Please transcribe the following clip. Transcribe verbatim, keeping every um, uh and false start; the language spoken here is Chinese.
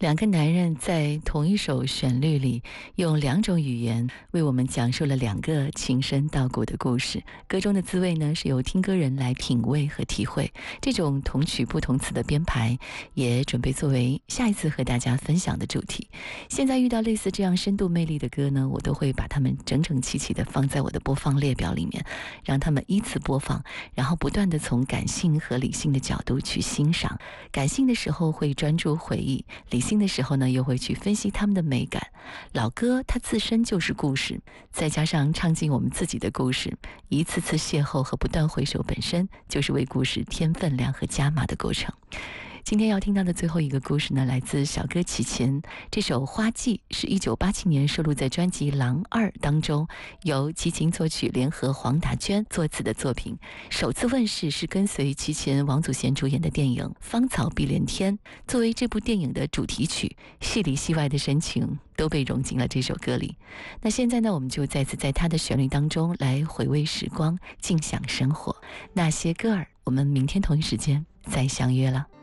两个男人在同一首旋律里，用两种语言为我们讲述了两个情深道骨的故事。歌中的滋味呢，是由听歌人来品味和体会。这种同曲不同词的编排，也准备作为下一次和大家分享的主题。现在遇到类似这样深度魅力的歌呢，我都会把它们整整齐齐地放在我的播放列表里面，让他们依次播放，然后不断地从感性和理性的角度去欣赏。感性的时候会专注回忆，理性的时候呢，又会去分析他们的美感。老歌它自身就是故事，再加上唱进我们自己的故事，一次次邂逅和不断回首本身就是为故事添分量和加码的过程。今天要听到的最后一个故事呢，来自小哥齐秦。这首《花季》是一九八七年收录在专辑《狼二》当中，由齐秦作曲，联合黄达娟作词的作品。首次问世是跟随齐秦、王祖贤主演的电影《芳草碧连天》，作为这部电影的主题曲，戏里戏外的深情都被融进了这首歌里。那现在呢，我们就再次在它的旋律当中来回味时光，静享生活。那些歌儿，我们明天同一时间再相约了。